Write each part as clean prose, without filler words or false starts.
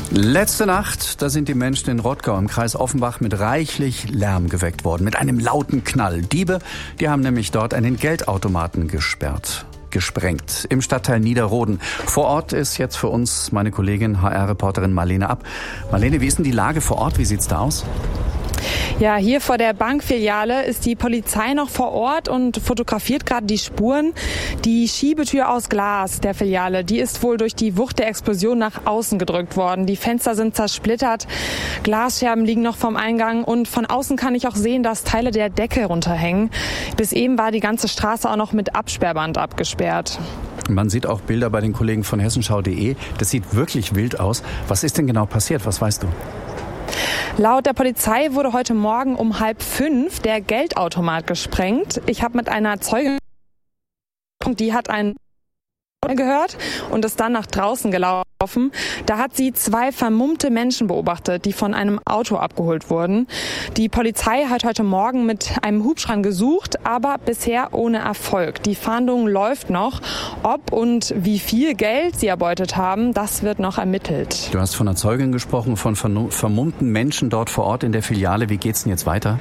Letzte Nacht, da sind die Menschen in Rottgau im Kreis Offenbach mit reichlich Lärm geweckt worden, mit einem lauten Knall. Diebe, die haben nämlich dort einen Geldautomaten gesprengt im Stadtteil Niederroden. Vor Ort ist jetzt für uns meine Kollegin HR-Reporterin Marlene App. Marlene, wie ist denn die Lage vor Ort? Wie sieht's da aus? Ja, hier vor der Bankfiliale ist die Polizei noch vor Ort und fotografiert gerade die Spuren. Die Schiebetür aus Glas der Filiale, die ist wohl durch die Wucht der Explosion nach außen gedrückt worden. Die Fenster sind zersplittert, Glasscherben liegen noch vom Eingang und von außen kann ich auch sehen, dass Teile der Decke runterhängen. Bis eben war die ganze Straße auch noch mit Absperrband abgesperrt. Man sieht auch Bilder bei den Kollegen von hessenschau.de. Das sieht wirklich wild aus. Was ist denn genau passiert? Was weißt du? Laut der Polizei wurde heute Morgen um 4:30 der Geldautomat gesprengt. Ich habe mit einer Zeugin, die hat einen gehört und ist dann nach draußen gelaufen. Da hat sie 2 vermummte Menschen beobachtet, die von einem Auto abgeholt wurden. Die Polizei hat heute Morgen mit einem Hubschrauber gesucht, aber bisher ohne Erfolg. Die Fahndung läuft noch. Ob und wie viel Geld sie erbeutet haben, das wird noch ermittelt. Du hast von einer Zeugin gesprochen, von vermummten Menschen dort vor Ort in der Filiale. Wie geht's denn jetzt weiter?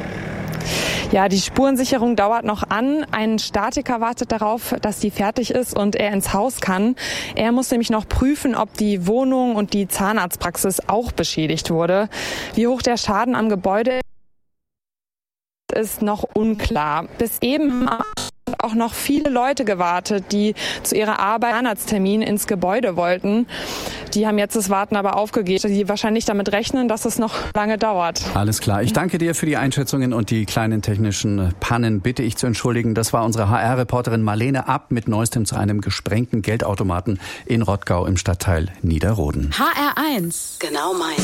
Ja, die Spurensicherung dauert noch an. Ein Statiker wartet darauf, dass die fertig ist und er ins Haus kann. Er muss nämlich noch prüfen, ob die Wohnung und die Zahnarztpraxis auch beschädigt wurde. Wie hoch der Schaden am Gebäude ist noch unklar. Bis eben auch noch viele Leute gewartet, die zu ihrer Arbeit Zahnarzttermin ins Gebäude wollten. Die haben jetzt das Warten aber aufgegeben, die wahrscheinlich damit rechnen, dass es noch lange dauert. Alles klar. Ich danke dir für die Einschätzungen und die kleinen technischen Pannen bitte ich zu entschuldigen. Das war unsere HR-Reporterin Marlene App mit Neuestem zu einem gesprengten Geldautomaten in Rottgau im Stadtteil Niederroden. HR1. Genau meins.